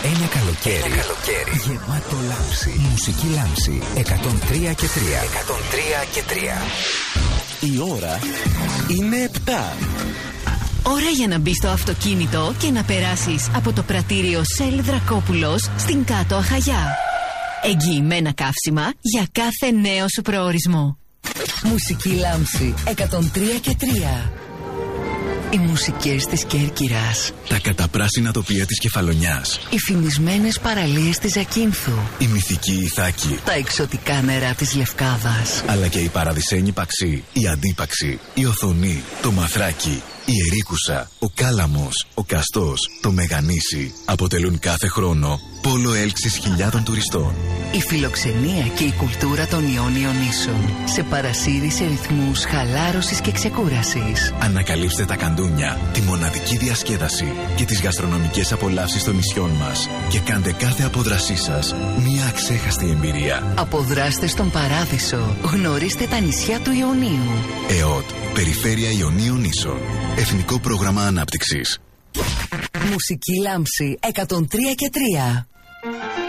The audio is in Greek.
Ένα καλοκαίρι γεμάτο λάμψη. Μουσική λάμψη 103 και 3. 103 και 3. Η ώρα είναι 7. Ώρα για να μπεις στο αυτοκίνητο και να περάσεις από το πρατήριο Shell Δρακόπουλος στην Κάτω Αχαγιά. Εγγυημένα καύσιμα για κάθε νέο σου προορισμό. Μουσική λάμψη 103 και 3. Οι μουσικές της Κέρκυρας. Τα καταπράσινα τοπία της Κεφαλονιάς. Οι φημισμένες παραλίες της Ζακίνθου. Η μυθική Ιθάκη. Τα εξωτικά νερά της Λευκάδας. Αλλά και η παραδεισένη Παξή, η Αντίπαξη, η Οθονή, το Μαθράκι, η Ερίκουσα, ο Κάλαμος, ο Καστός, το Μεγανήσι αποτελούν κάθε χρόνο πόλο έλξης χιλιάδων τουριστών. Η φιλοξενία και η κουλτούρα των Ιόνιων Νήσων σε παρασύρει σε ρυθμούς χαλάρωσης και ξεκούρασης. Ανακαλύψτε τα καντούνια, τη μοναδική διασκέδαση και τις γαστρονομικές απολαύσεις των νησιών μας και κάντε κάθε απόδρασή σας μια αξέχαστη εμπειρία. Αποδράστε στον Παράδεισο. Γνωρίστε τα νησιά του Ιωνίου. ΕΟΤ, Περιφέρεια Ιωνίων Νήσων. Εθνικό Πρόγραμμα Ανάπτυξης. Μουσική λάμψη 103 και 3.